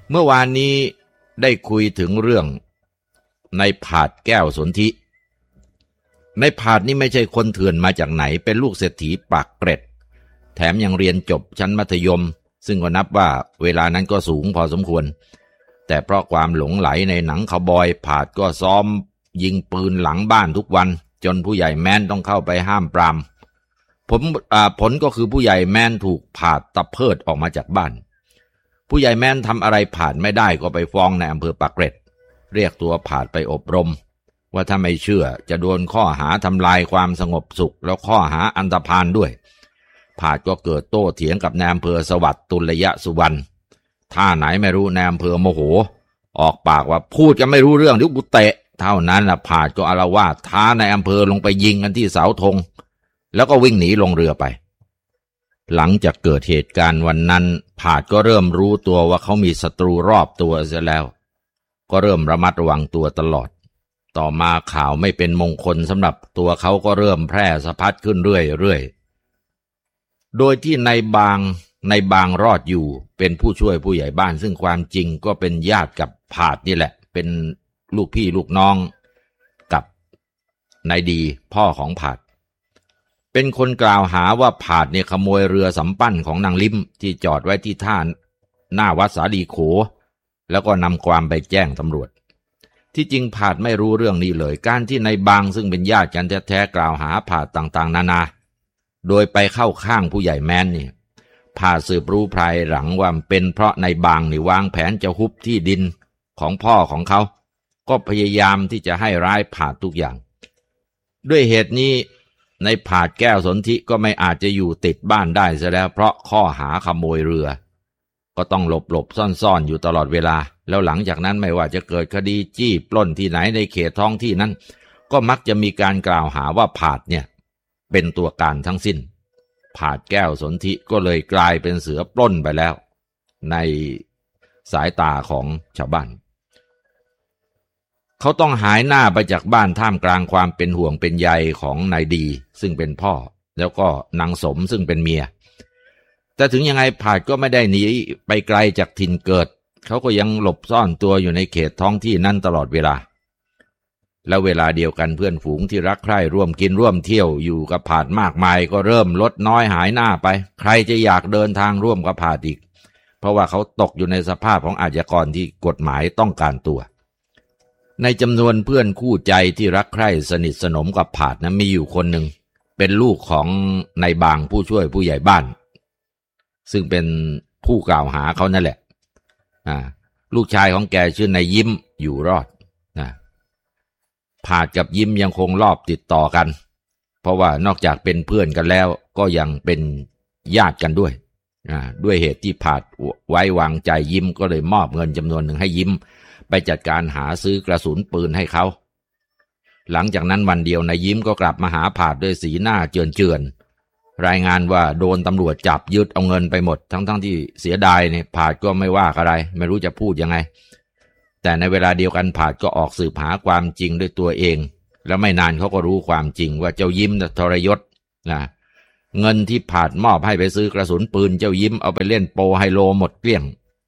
เมื่อวานนี้ได้คุยถึงเรื่องในผาดแก้วสนธิในผาดนี่ไม่ใช่คนเถื่อนมาจากไหนเป็นลูกเศรษฐีปากเกร็ดแถมยังเรียนจบชั้นมัธยมซึ่งก็นับว่าเวลานั้นก็สูงพอสมควรแต่เพราะความหลงไหลในหนังคาวบอยผาดก็ซ้อมยิงปืนหลังบ้านทุกวันจนผู้ใหญ่แม้นต้องเข้าไปห้ามปรามผลก็คือผู้ใหญ่แม้นถูกผาดตะเพิดออกมาจากบ้านผู้ใหญ่แม้นทำอะไรผาดไม่ได้ก็ไปฟ้องในอำเภอปากเกร็ดเรียกตัวผาดไปอบรมว่าถ้าไม่เชื่อจะโดนข้อหาทำลายความสงบสุขแล้วข้อหาอันธพาลด้วยผาดก็เกิดโต้เถียงกับนายอำเภอสวัสดิ์ตุลยสุวรรณท่าไหนไม่รู้นายอำเภอโมโหออกปากว่าพูดกันไม่รู้เรื่องเดี๋ยวกูเตะเท่านั้นล่ะผาดก็อาละวาดท้านายอำเภอลงไปยิงกันที่เสาธงแล้วก็วิ่งหนีลงเรือไปหลังจากเกิดเหตุการณ์วันนั้นผาดก็เริ่มรู้ตัวว่าเขามีศัตรูรอบตัวเสียแล้วก็เริ่มระมัดระวังตัวตลอดต่อมาข่าวไม่เป็นมงคลสำหรับตัวเขาก็เริ่มแพร่สะพัดขึ้นเรื่อยๆโดยที่ในบางรอดอยู่เป็นผู้ช่วยผู้ใหญ่บ้านซึ่งความจริงก็เป็นญาติกับผาดนี่แหละเป็นลูกพี่ลูกน้องกับนายดีพ่อของผาดเป็นคนกล่าวหาว่าผาดเนี่ยขโมยเรือสำปั้นของนางลิ้มที่จอดไว้ที่ท่าหน้าวัดสาลีโขแล้วก็นำความไปแจ้งตำรวจที่จริงผาดไม่รู้เรื่องนี้เลยการที่นายบางซึ่งเป็นญาติกันแท้ๆกล่าวหาผาดต่างๆนานาโดยไปเข้าข้างผู้ใหญ่แม้นนี่ผาดสืบรู้ภายหลังว่าเป็นเพราะนายบางนี่วางแผนจะฮุบที่ดินของพ่อของเขาก็พยายามที่จะให้ร้ายผาดทุกอย่างด้วยเหตุนี้ในผาดแก้วสนธิก็ไม่อาจจะอยู่ติดบ้านได้ซะแล้วเพราะข้อหาขโมยเรือก็ต้องหลบซ่อนอยู่ตลอดเวลาแล้วหลังจากนั้นไม่ว่าจะเกิดคดีจี้ปล้นที่ไหนในเขตท้องที่นั้นก็มักจะมีการกล่าวหาว่าผาดเนี่ยเป็นตัวการทั้งสิ้นผาดแก้วสนธิก็เลยกลายเป็นเสือปล้นไปแล้วในสายตาของชาวบ้านเขาต้องหายหน้าไปจากบ้านท่ามกลางความเป็นห่วงเป็นใยของนายดีซึ่งเป็นพ่อแล้วก็นางสมซึ่งเป็นเมียแต่ถึงยังไงผาดก็ไม่ได้หนีไปไกลจากถิ่นเกิดเขาก็ยังหลบซ่อนตัวอยู่ในเขตท้องที่นั้นตลอดเวลาแล้วเวลาเดียวกันเพื่อนฝูงที่รักใคร่ร่วมกินร่วมเที่ยวอยู่กับผาดมากมายก็เริ่มลดน้อยหายหน้าไปใครจะอยากเดินทางร่วมกับผาดอีกเพราะว่าเขาตกอยู่ในสภาพของอาชญากรที่กฎหมายต้องการตัวในจำนวนเพื่อนคู่ใจที่รักใคร่สนิทสนมกับผาดนั้นมีอยู่คนหนึ่งเป็นลูกของนายบางผู้ช่วยผู้ใหญ่บ้านซึ่งเป็นผู้กล่าวหาเขานั่นแหละลูกชายของแกชื่อนายยิ้มอยู่รอดผาดกับยิ้มยังคงรอบติดต่อกันเพราะว่านอกจากเป็นเพื่อนกันแล้วก็ยังเป็นญาติกันด้วยด้วยเหตุที่ผาดไว้วางใจยิ้มก็เลยมอบเงินจำนวนหนึ่งให้ยิ้มไปจัดการหาซื้อกระสุนปืนให้เขาหลังจากนั้นวันเดียวนายยิ้มก็กลับมาหาผาดด้วยสีหน้าเจือนรายงานว่าโดนตำรวจจับยึดเอาเงินไปหมดทั้งที่เสียดายเนี่ยผาดก็ไม่ว่าอะไรไม่รู้จะพูดยังไงแต่ในเวลาเดียวกันผาดก็ออกสืบหาความจริงด้วยตัวเองแล้วไม่นานเขาก็รู้ความจริงว่าเจ้ายิ้มทรยศเงินที่ผาดมอบให้ไปซื้อกระสุนปืนเจ้ายิ้มเอาไปเล่นโปไฮโลหมดเกลี้ยง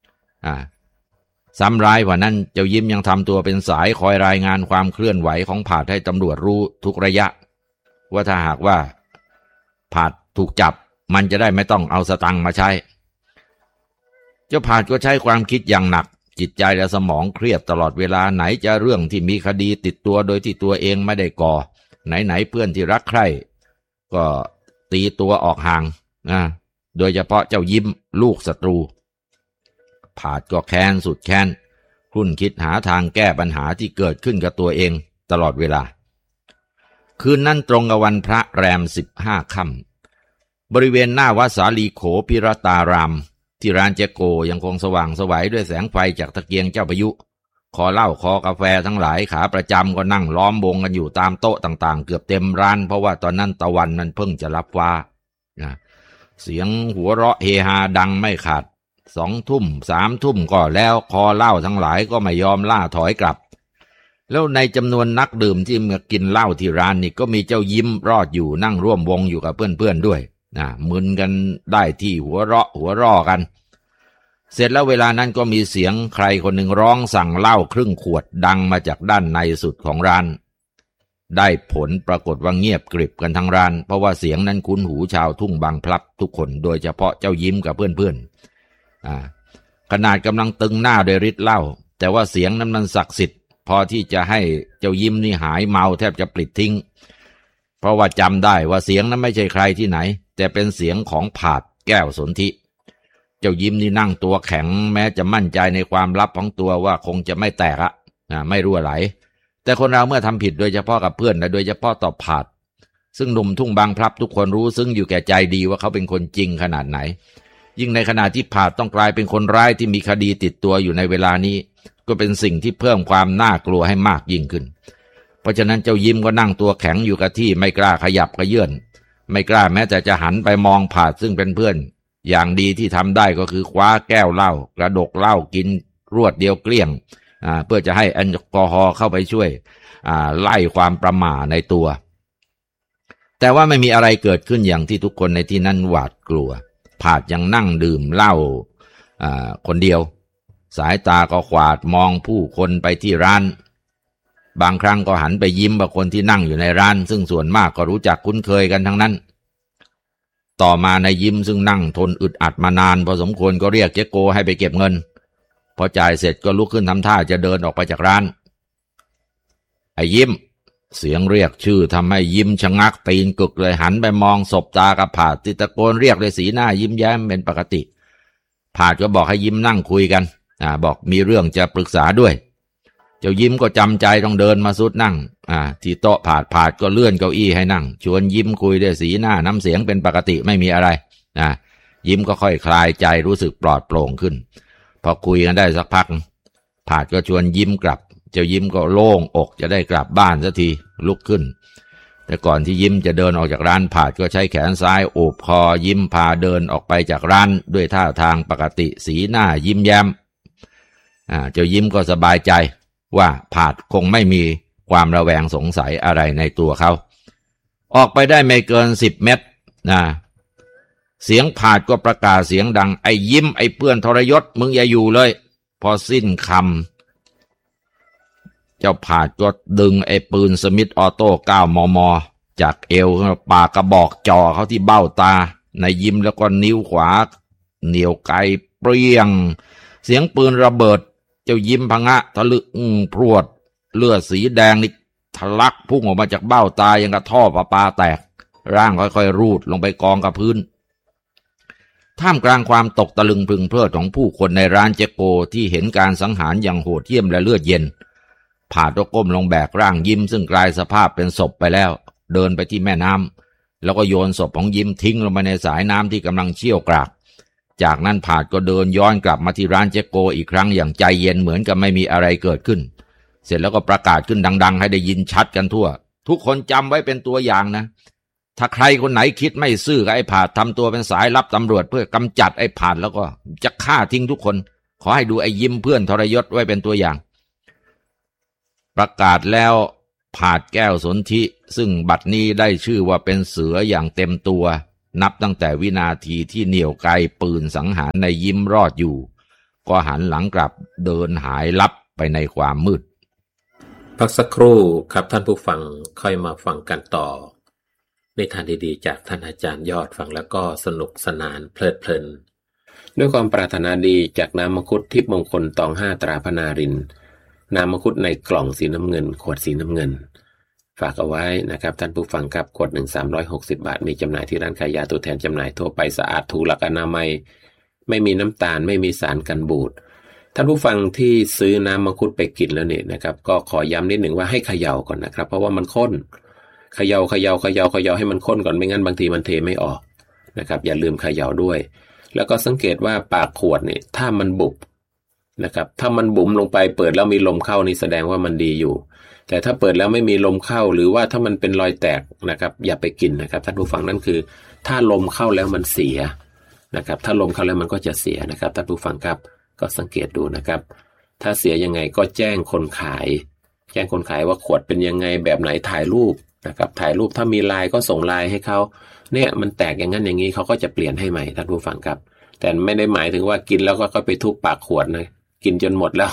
ซ้ำร้ายกว่านั้นเจ้ายิ้มยังทำตัวเป็นสายคอยรายงานความเคลื่อนไหวของผาดให้ตำรวจรู้ทุกระยะว่าถ้าหากว่าผาดถูกจับมันจะได้ไม่ต้องเอาสตังค์มาใช้เจ้าผาดก็ใช้ความคิดอย่างหนักจิตใจและสมองเครียดตลอดเวลาไหนจะเรื่องที่มีคดีติดตัวโดยที่ตัวเองไม่ได้ก่อไหนเพื่อนที่รักใคร่ก็ตีตัวออกห่างโดยเฉพาะเจ้ายิ้มลูกศัตรูผาดก็แค้นสุดแค้นครุ่นคิดหาทางแก้ปัญหาที่เกิดขึ้นกับตัวเองตลอดเวลาคืนนั้นตรงกับวันพระแรม15 ค่ำบริเวณหน้าวัดสาลีโขพิรตารามที่ร้านเจโกยังคงสว่างไสวด้วยแสงไฟจากตะเกียงเจ้าพายุคอเหล้าคอกาแฟทั้งหลายขาประจำก็นั่งล้อมวงกันอยู่ตามโต๊ะต่างๆเกือบเต็มร้านเพราะว่าตอนนั้นตะวันมันเพิ่งจะรับฟ้าเสียงหัวเราะเฮฮาดังไม่ขาด2 ทุ่ม3 ทุ่มก็แล้วคอเหล้าทั้งหลายก็ไม่ยอมล่าถอยกลับแล้วในจำนวนนักดื่มที่มากินเหล้าที่ร้านนี่ก็มีเจ้ายิ้มรอดอยู่นั่งร่วมวงอยู่กับเพื่อนๆด้วยมึนกันได้ที่หัวเราะกันเสร็จแล้วเวลานั้นก็มีเสียงใครคนหนึ่งร้องสั่งเหล้าครึ่งขวดดังมาจากด้านในสุดของร้านได้ผลปรากฏว่าเงียบกริบกันทั้งร้านเพราะว่าเสียงนั้นคุ้นหูชาวทุ่งบางพลับทุกคนโดยเฉพาะเจ้ายิ้มกับเพื่อนๆขนาดกำลังตึงหน้าด้วยฤทธิ์เหล้าแต่ว่าเสียงนั้นมันศักดิ์สิทธิ์พอที่จะให้เจ้ายิ้มนี่หายเมาแทบจะปลิดทิ้งเพราะว่าจำได้ว่าเสียงนั้นไม่ใช่ใครที่ไหนแต่เป็นเสียงของผาดแก้วสนธิเจ้ายิ้มนี่นั่งตัวแข็งแม้จะมั่นใจในความลับของตัวว่าคงจะไม่แตกไม่รั่วไหลแต่คนเราเมื่อทำผิดโดยเฉพาะกับเพื่อนและโดยเฉพาะต่อผาดซึ่งหนุ่มทุ่งบางพลับทุกคนรู้ซึ่งอยู่แก่ใจดีว่าเขาเป็นคนจริงขนาดไหนยิ่งในขณะที่ผาดต้องกลายเป็นคนร้ายที่มีคดีติดตัวอยู่ในเวลานี้ก็เป็นสิ่งที่เพิ่มความน่ากลัวให้มากยิ่งขึ้นเพราะฉะนั้นเจ้ายิ้มก็นั่งตัวแข็งอยู่กับที่ไม่กล้าขยับขยื่นไม่กล้าแม้แต่จะหันไปมองผาดซึ่งเป็นเพื่อนอย่างดีที่ทำได้ก็คือคว้าแก้วเหล้ากระดกเหล้ากินรวดเดียวเกลี้ยงเพื่อจะให้แอลกอฮอล์เข้าไปช่วยไล่ความประหม่าในตัวแต่ว่าไม่มีอะไรเกิดขึ้นอย่างที่ทุกคนในที่นั้นหวาดกลัวผาดยังนั่งดื่มเหล้าคนเดียวสายตาก็ขวาดมองผู้คนไปที่ร้านบางครั้งก็หันไปยิ้มกับคนที่นั่งอยู่ในร้านซึ่งส่วนมากก็รู้จักคุ้นเคยกันทั้งนั้นต่อมาในยิ้มซึ่งนั่งทนอึดอัดมานานพอสมควรก็เรียกเจ๊โกให้ไปเก็บเงินพอจ่ายเสร็จก็ลุกขึ้นทำท่าจะเดินออกไปจากร้านไอ้ยิ้มเสียงเรียกชื่อทำให้ยิ้มชะงักตีนกึกเลยหันไปมองสบตากับผาดที่ตะโกนเรียกด้วยสีหน้ายิ้มแย้มเป็นปกติผาดก็บอกให้ยิ้มนั่งคุยกันบอกมีเรื่องจะปรึกษาด้วยเจ้ายิ้มก็จำใจต้องเดินมาซุดนั่งที่โต๊ะผาดก็เลื่อนเก้าอี้ให้นั่งชวนยิ้มคุยด้วยสีหน้าน้ำเสียงเป็นปกติไม่มีอะไรยิ้มก็ค่อยคลายใจรู้สึกปลอดโปร่งขึ้นพอคุยกันได้สักพักผาดก็ชวนยิ้มกลับเจ้ายิ้มก็โล่งอกจะได้กลับบ้านสักทีลุกขึ้นแต่ก่อนที่ยิ้มจะเดินออกจากร้านผาดก็ใช้แขนซ้ายโอบคอยิ้มพาเดินออกไปจากร้านด้วยท่าทางปกติสีหน้ายิ้มแย้มเจ้ายิ้มก็สบายใจว่าผาดคงไม่มีความระแวงสงสัยอะไรในตัวเขาออกไปได้ไม่เกิน10 เมตรเสียงผาดก็ประกาศเสียงดังไอ้ยิ้มไอ้เพื่อนทรยศมึงอย่าอยู่เลยพอสิ้นคำเจ้าผาดก็ดึงไอ้ปืนสมิธออโต้9 มม.จากเอวปากกระบอกจ่อเขาที่เบ้าตาในยิ้มแล้วก็นิ้วขวาเหนี่ยวไกเปรี้ยงเสียงปืนระเบิดเจ้ายิ้มพงะทะลึ่งพรวดเลือดสีแดงนี่ทะลักพุ่งออกมาจากเบ้าตาอย่างกับท่อประปาแตกร่างค่อยๆรูดลงไปกองกับพื้นท่ามกลางความตกตะลึงพึงเพลิดของผู้คนในร้านเจโกที่เห็นการสังหารอย่างโหดเหี้ยมและเลือดเย็นผาดก็ก้มลงแบกร่างยิ้มซึ่งกลายสภาพเป็นศพไปแล้วเดินไปที่แม่น้ำแล้วก็โยนศพของยิ้มทิ้งลงไปในสายน้ำที่กำลังเชี่ยวกรากจากนั้นผาดก็เดินย้อนกลับมาที่ร้านเจโกอีกครั้งอย่างใจเย็นเหมือนกับไม่มีอะไรเกิดขึ้นเสร็จแล้วก็ประกาศขึ้นดังๆให้ได้ยินชัดกันทั่วทุกคนจำไว้เป็นตัวอย่างนะถ้าใครคนไหนคิดไม่ซื่อกับไอ้ผาดทำตัวเป็นสายลับตำรวจเพื่อกำจัดไอ้ผาดแล้วก็จะฆ่าทิ้งทุกคนขอให้ดูไอ้ยิ้มเพื่อนทรยศไว้เป็นตัวอย่างประกาศแล้วผาดแก้วสนธิซึ่งบัดนี้ได้ชื่อว่าเป็นเสืออย่างเต็มตัวนับตั้งแต่วินาทีที่เหนี่ยวไกปืนสังหารในยิ้มรอดอยู่ก็หันหลังกลับเดินหายลับไปในความมืดพักสักครู่ครับท่านผู้ฟังค่อยมาฟังกันต่อนิทานดีๆจากท่านอาจารย์ยอดฟังแล้วก็สนุกสนานเพลิดเพลินด้วยความปรารถนาดีจากน้ำมังคุดทิพย์มงคลตอง5ตราพนารินน้ำมังคุดในกล่องสีน้ำเงินขวดสีน้ำเงินฝากเอาไว้นะครับท่านผู้ฟังครับขวด1 360 บาทมีจำหน่ายที่ร้านขายยาตัวแทนจำหน่ายทั่วไปสะอาดถูกหลักอนามัยไม่มีน้ำตาลไม่มีสารกันบูดท่านผู้ฟังที่ซื้อน้ำมังคุดไปกินแล้วเนี่ยนะครับก็ขอย้ำนิดหนึ่งว่าให้เขย่าก่อนนะครับเพราะว่ามันข้นเขย่าให้มันข้นก่อนไม่งั้นบางทีมันเทไม่ออกนะครับอย่าลืมเขย่าด้วยแล้วก็สังเกตว่าปากขวดเนี่ยถ้ามันบุบนะครับถ้ามันบุ๋มลงไปเปิดแล้วมีลมเข้านี่แสดงว่ามันดีอยู่แต่ถ้าเปิดแล้วไม่มีลมเข้าหรือว่าถ้ามันเป็นรอยแตกนะครับอย่าไปกินนะครับท่านผู้ฟังนั่นคือถ้าลมเข้าแล้วมันเสียนะครับถ้าลมเข้าแล้วมันก็จะเสียนะครับท่านผู้ฟังครับก็สังเกตดูนะครับถ้าเสียยังไงก็แจ้งคนขายว่าขวดเป็นยังไงแบบไหนถ่ายรูปนะครับถ่ายรูปถ้ามีไลน์ก็ส่งไลน์ให้เขาเนี่ยมันแตกอย่างนั้นอย่างนี้เขาก็จะเปลี่ยนให้ใหม่ท่านผู้ฟังครับแต่ไม่ได้หมายถึงว่ากินแล้วก็ไปทุบปากขวดนะกินจนหมดแล้ว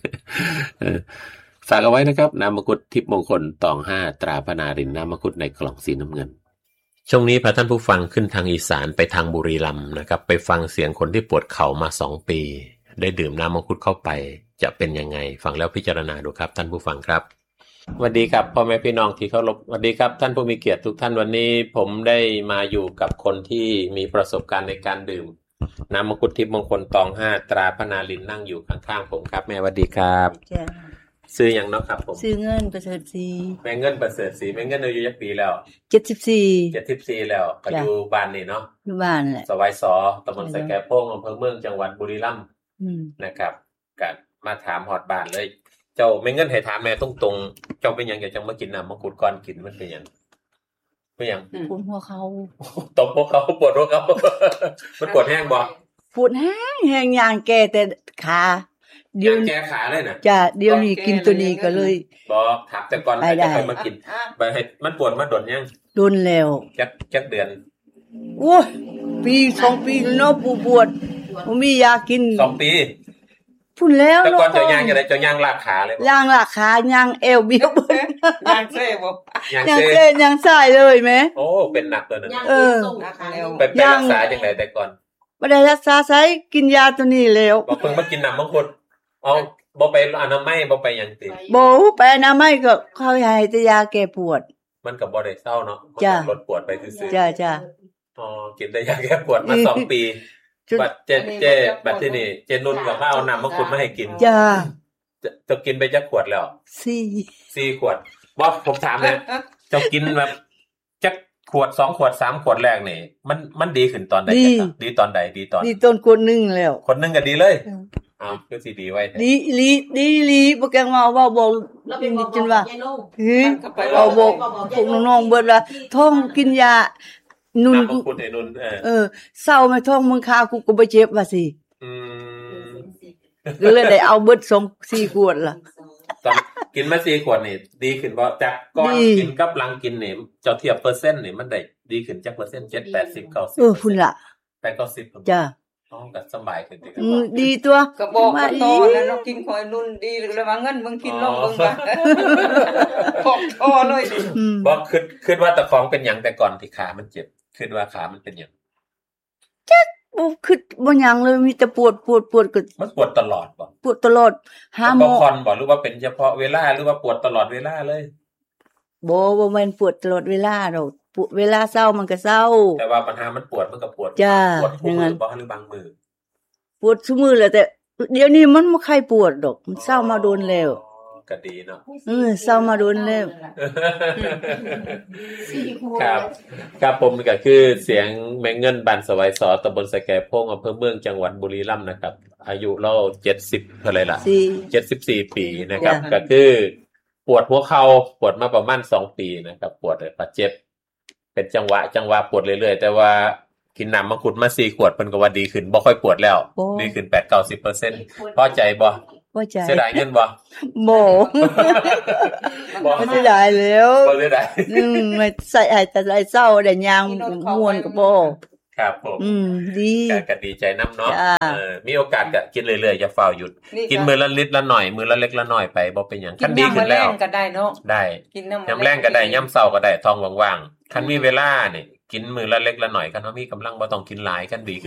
ฝากเอาไว้นะครับน้ำมังคุดทิพย์มงคลตอง5ตราพนารินน้ำมังคุดในกล่องสีน้ำเงินช่วงนี้พาท่านผู้ฟังขึ้นทางอีสานไปทางบุรีรัมย์นะครับไปฟังเสียงคนที่ปวดเข่ามา2 ปีได้ดื่มน้ำมังคุดเข้าไปจะเป็นยังไงฟังแล้วพิจารณาดูครับท่านผู้ฟังครับสวัสดีครับพ่อแม่พี่น้องที่เคารพสวัสดีครับท่านผู้มีเกียรติทุกท่านวันนี้ผมได้มาอยู่กับคนที่มีประสบการณ์ในการดื่มน้ำมังคุดทิพย์มงคลตอง5ตราพนารินนั่งอยู่ข้างๆผมครับแม่สวัสดีครับซื้ออย่างเนาะครับผมซื้อเงินประเสริฐศรีแม่เงินประเสริฐศรีแม่เงินอายุยักปีแล้ว 74 แล้วก็อยู่บ้านนี่เนาะอยู่บ้านแหละสวายสตำบลสะแกโป้งอำเภอเมืองจังหวัดบุรีรัมย์นะครับก็มาถามฮอดบ้านเลยเจ้าแม่เงินให้ถามแม่ตรงๆเจ้าเป็นหยังจังมากินน้ำมังคุดก่อนกินมันเป็นหยังเป็นหยังปวดหัวเขาตบหัวเขาปวดหัวเขามันปวดแห้งบ่ปวดแห้งอย่างแก่แต่ขาเดี๋ยวแก้ขาเลยนะจ้ะเดี๋ยวนี้กินตัวนี้ก็เลยบอกถักแต่ก่อนไปจะไปมากินไปให้มันปวดมาโดนยังโดนแล้วจักเดือนโอ้ยปี2 ปีเนาะปวดบ่มียากิน 2 ปีพุ่นแล้วแต่ก่อนจะย่างจังได๋จะย่างลากขาเลยย่างลากขาย่างเอวเบี้ยวเบิ่นย่างเซ่บ่ย่างเซ่ย่างซ้ายเลยแม่โอ้เป็นหนักตัวนึงไปรักษาจังได๋แต่ก่อนบ่ได้รักษาไสกินยาตัวนี้แล้วบ่เพิ่งมากินน้ำมังคุดเอาบ่ไปอนามัยบ่ไปหยังติบ่ไปอนามัยก็เขาให้แต่ยาแก้ปวดมันก็บ่ได้เศร้าเนาะลดปวดไปซื่อๆจ้ะอ๋อกินแต่ยาแก้ปวดมา2 ปีบัดเจ๊บัดที่นี่เจนุ่นก็มาเอาน้ำมังคุดมาให้กินจ้ะจะกินไปจักขวดแล้ว4ขวดบ่ผมถามนะเจ้ากินแบบจักขวด2 ขวด3 ขวดแรกนี่มันดีขึ้นตอนใดครับดีตอนใดดีตอนคนนึงแล้วคนนึงก็ดีเลยคือสิดีไว้ดีบ่แกงมาเว้าบอกจนว่าเอาบอกพวกน้องๆเบิดว่าท้องกินยานุ่นคุณไอ้นุ่นเศร้าไหมท้องมึงคากูก็บ่เจ็บว่าสิก็เลยได้เอาเบิด4 ขวดล่ะกินมา4 ขวดนี่ดีขึ้นบ่จากก่อนกินกับหลังกินนี่เจ้าเทียบเปอร์เซ็นต์นี่มันได้ดีขึ้นจักเปอร์เซ็นต์7 80 90 พุ่นล่ะ 80-90 จ้ะก็สบายขึ้นติดีตัวก็บอกว่าโตแล้วเนาะกินข่อยนุ่นดีแล้วว่าเงินมึงกินลงมึงว่าบอกโตเลยบ่คิดว่าตะของเป็นหยังแต่ก่อนที่ขามันเจ็บคิดว่าขามันเป็นหยังจักบ่คิดบ่หยังเลยมีแต่ปวดก็มันปวดตลอดบ่ปวดตลอดหาหมอบ่หรือว่าเป็นเฉพาะเวลาหรือว่าปวดตลอดเวลาเลยบ่แม่นปวดตลอดเวลาดอกเวลาเช้ามันก็เช้าแต่ว่าปัญหามันปวดมันก็ปวดปวดทุกมื้อบ่หรือบางมื้อปวดทุกมื้อแหละแต่เดี๋ยวนี้มันบ่ค่อยปวดดอกมันเช้ามาโดนแล้วก็ดีเนาะเช้ามาโดนแล้วครับผมก็คือเสียงแม่เงินบ้านสวายสตำบลสะแกโพงอำเภอเมืองจังหวัดบุรีรัมย์นะครับอายุเรา70เท่าไหร่ล่ะ74 ปีนะครับก็คือปวดหัวเข่าปวดมาประมาณ2 ปีนะครับปวดบาดเจ็บเป็นจังหวะปวดเรื่อยๆแต่ว่ากินน้ำมังคุดมา4 ขวดเพิ่นก็ว่าดีขึ้นบ่ค่อยปวดแล้วดีขึ้น 80-90% พอใจบ่พอใจเสียดายเงินบ่บ่เสียดายแล้วบ่เสียดายไม่ใส่แต่ใส่เศร้าได้ยางม่วนก็บ่ครับผมดีก็ดีใจนำเนาะมีโอกาสก็กินเรื่อยๆอย่าฟ้าวหยุดกินมื้อละลิตรละหน่อยมื้อละเล็กละน้อยไปบ่เป็นหยังคันดีขึ้นแล้วก็ได้เนาะได้กินยามแลงก็ได้ยามเช้าก็ได้ท้องว่างๆคันมีเวลานี่กินมื้อละเล็กละน้อยคันเฮามีกำลังบ่ต้องกินหลายคันดี